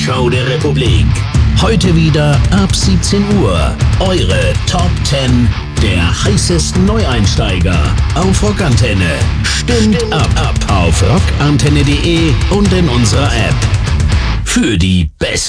Show der Republik. Heute wieder ab 17 Uhr. Eure Top 10 der heißesten Neueinsteiger auf Rockantenne. Stimmt ab auf rockantenne.de und in unserer App. Für die besten